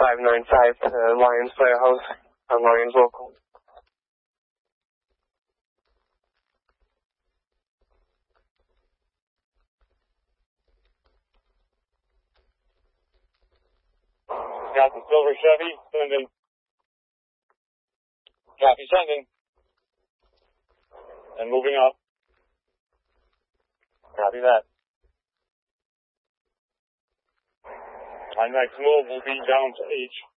595 to Lions Firehouse on Lions Local. Got the silver Chevy, sending. Copy, sending. And moving up. Copy that. My next move will be down to H.